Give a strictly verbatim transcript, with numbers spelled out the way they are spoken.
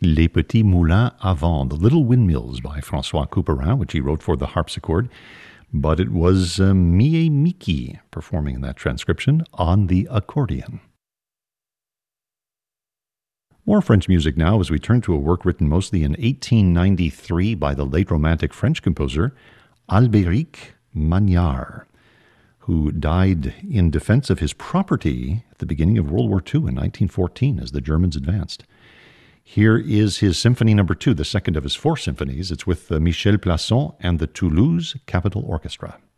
Les Petits Moulins à Vent, The Little Windmills by François Couperin, which he wrote for the harpsichord. But it was uh, Mie Miki performing that transcription on the accordion. More French music now as we turn to a work written mostly in eighteen ninety-three by the late Romantic French composer Albéric Magnard, who died in defense of his property at the beginning of World War Two in nineteen fourteen as the Germans advanced. Here is his Symphony Number Two, the second of his four symphonies. It's with uh, Michel Plasson and the Toulouse Capitol Orchestra.